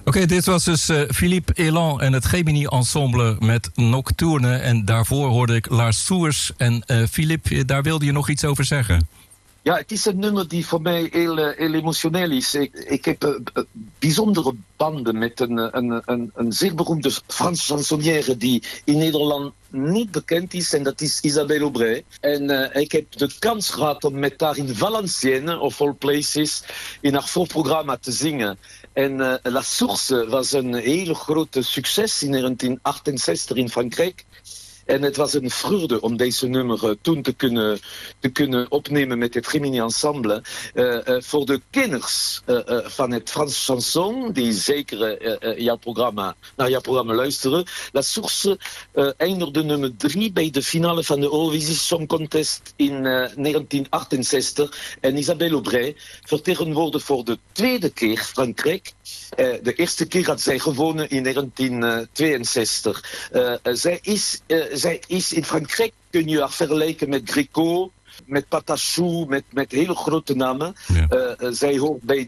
Oké, dit was dus Philippe Elan en het Gemini Ensemble met Nocturne. En daarvoor hoorde ik Lars Soers. En Philippe, daar wilde je nog iets over zeggen. Ja, het is een nummer die voor mij heel emotioneel is. Ik heb bijzondere banden met een zeer beroemde Franse chansonnière die in Nederland niet bekend is. En dat is Isabelle Aubray. En ik heb de kans gehad om met haar in Valenciennes, of all places, in haar voorprogramma te zingen. En La Source was een heel groot succes in 1968 in Frankrijk. En het was een vreugde om deze nummer toen te kunnen opnemen met het Gemini Ensemble. Voor de kenners van het Frans chanson, die zeker naar jouw programma luisteren. La Source eindigde nummer 3 bij de finale van de Eurovisie Song Contest in 1968. En Isabelle Aubray vertegenwoordigde voor de tweede keer Frankrijk. De eerste keer had zij gewonnen in 1962. Zij is in Frankrijk, kun je haar vergelijken met Gréco, met Patachou, met hele grote namen. Ja. Zij hoort bij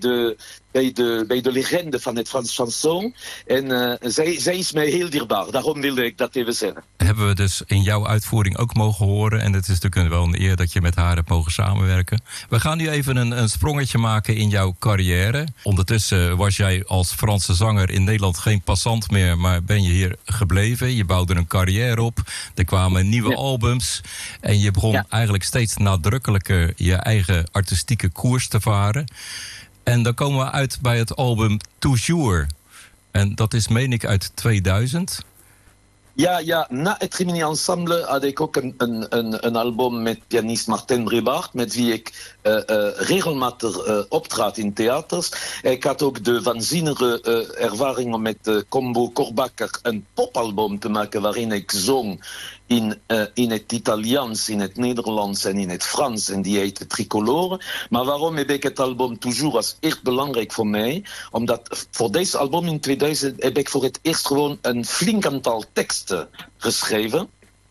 de legende van het Frans chanson. En zij is mij heel dierbaar. Daarom wilde ik dat even zeggen. Hebben we dus in jouw uitvoering ook mogen horen. En het is natuurlijk wel een eer dat je met haar hebt mogen samenwerken. We gaan nu even een sprongetje maken in jouw carrière. Ondertussen was jij als Franse zanger in Nederland geen passant meer, maar ben je hier gebleven. Je bouwde een carrière op. Er kwamen nieuwe albums. En je begon eigenlijk steeds nadrukkelijker je eigen artistieke koers te varen. En dan komen we uit bij het album Toujours. En dat is, meen ik, uit 2000. Ja, na het Gemini Ensemble had ik ook een album met pianist Martin Brebart, met wie ik regelmatig optrad in theaters. Ik had ook de waanzinnige ervaring om met Combo Korbakker een popalbum te maken waarin ik zong in het Italiaans, in het Nederlands en in het Frans. En die heette Tricolore. Maar waarom heb ik het album Toujours was echt belangrijk voor mij? Omdat voor deze album in 2000 heb ik voor het eerst gewoon een flink aantal teksten geschreven.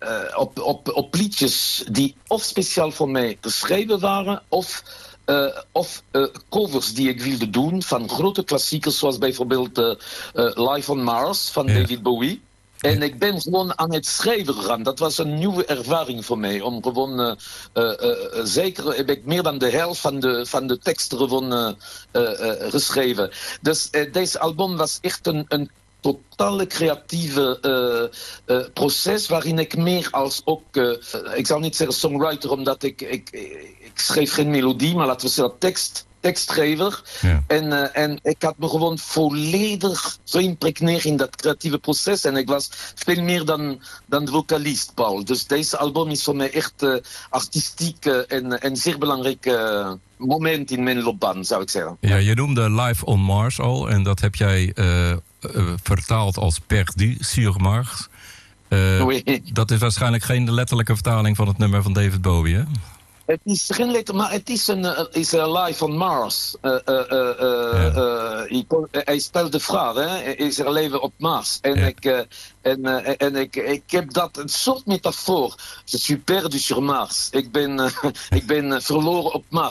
Op liedjes die of speciaal voor mij geschreven waren, of covers die ik wilde doen van grote klassiekers, zoals bijvoorbeeld Live on Mars van David Bowie. En ik ben gewoon aan het schrijven gegaan. Dat was een nieuwe ervaring voor mij. Om gewoon, zeker heb ik meer dan de helft van de teksten gewoon geschreven. Dus deze album was echt een totale creatieve proces, waarin ik meer als ook, ik zal niet zeggen songwriter, omdat ik schreef geen melodie, maar laten we zeggen tekstschrijver. Ja. En ik had me gewoon volledig geïmpregneerd in dat creatieve proces. En ik was veel meer dan vocalist, Paul. Dus deze album is voor mij echt artistiek en zeer belangrijk moment in mijn loopbaan, zou ik zeggen. Ja, je noemde Live on Mars al. En dat heb jij vertaald als Perdu sur Mars. Oui. Dat is waarschijnlijk geen letterlijke vertaling van het nummer van David Bowie, hè? Het is geen letter, maar het is een Life on Mars. Hij stelt de vraag, hè? Is er leven op Mars? En ik heb dat een soort metafoor. Je suis perdu sur Mars. Ik ben verloren op Mars.